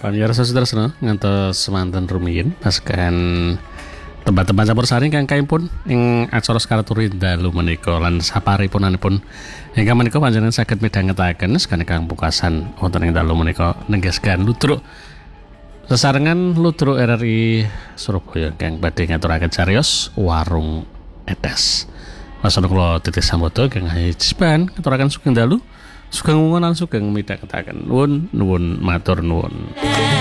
Panjara Sutresno ngantos semanten rumiyin pasukan tempat-tempat campur sari kang kaipun ing acara Skarturi dalu menika lan saparipunanipun ingkang menika panjenengan saged midhangetaken saking pungkasan wonten ing dalu menika nenggeskan ludruk sesarengan ludruk RRI Surabaya kang badhe ngaturaken cariyos warung etes. Wasana kula titis sambodo kang hajisban ngaturaken sugeng dalu sugeng ngungun lan sugeng midhangetaken nuwun matur nuwun.